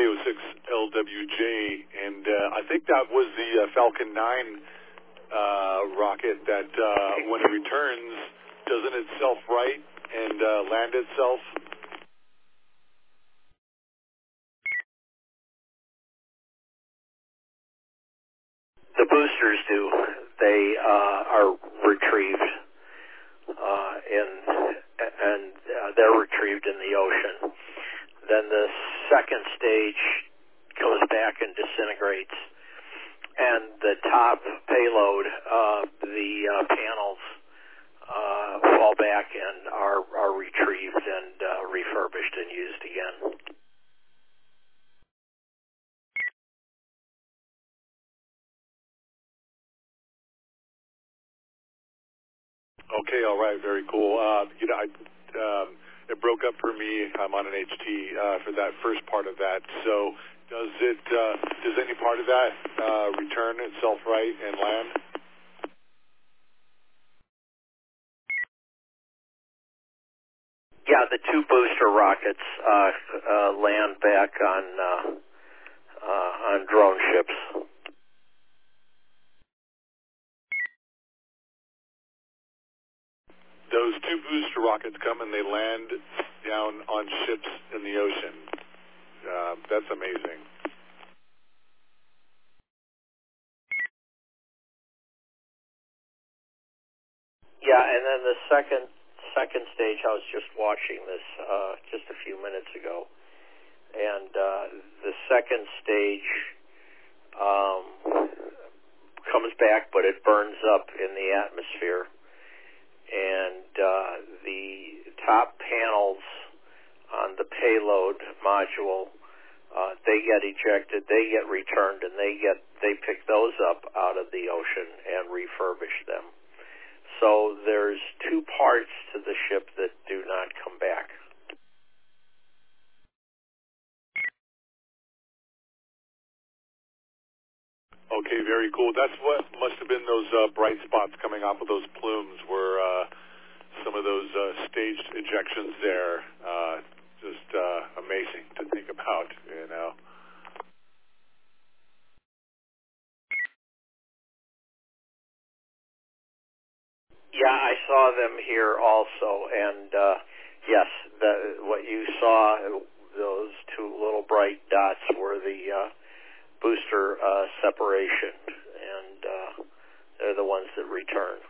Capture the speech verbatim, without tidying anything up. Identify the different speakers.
Speaker 1: oh six L W J, and uh, I think that was the uh, Falcon nine uh, rocket that uh, when it returns, doesn't it self-right and uh, land itself?
Speaker 2: The boosters do. They uh, are retrieved, uh, in, and uh, they're retrieved in the ocean. Then the second stage goes back and disintegrates, and the top payload, uh, the uh, panels, uh, fall back and are, are retrieved and uh, refurbished and used again.
Speaker 1: Okay, all right, very cool. Uh, you know, I, um, it broke up for me. I'm on an H T uh, for that first part of that. So, does it? Uh, does any part of that uh, return itself right and land?
Speaker 2: Yeah, the two booster rockets uh, uh, land back on uh, uh, on drone ships.
Speaker 1: Those two booster rockets come and they land down on ships in the ocean. Uh, that's amazing.
Speaker 2: Yeah, and then the second second stage, I was just watching this uh, just a few minutes ago, and uh, the second stage um, comes back, but it burns up in the atmosphere, and uh, the top panels on the payload module, uh, they get ejected, they get returned, and they get they pick those up out of the ocean and refurbish them. So there's two parts to the ship that do not come back.
Speaker 1: Okay, very cool. That's what must have been those uh, bright spots coming off of those plumes were uh, some of those uh, staged ejections there. Uh, just uh, amazing to think about, you know.
Speaker 2: Yeah, I saw them here also, and uh, yes, the, what you saw, those two little bright dots were the uh, booster uh, separation, and uh, they're the ones that return.